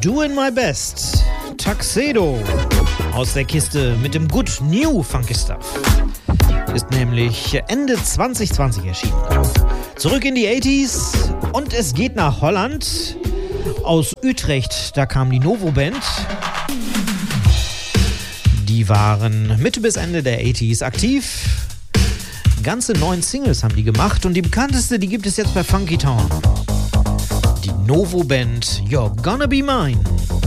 Doing My Best. Tuxedo aus der Kiste mit dem Good New Funky Stuff. Ist nämlich Ende 2020 erschienen. Zurück in die 80s und es geht nach Holland. Aus Utrecht, da kam die Novo Band. Die waren Mitte bis Ende der 80s aktiv. Ganze 9 Singles haben die gemacht und die bekannteste, die gibt es jetzt bei Funky Town. Die Novo Band, You're Gonna Be Mine.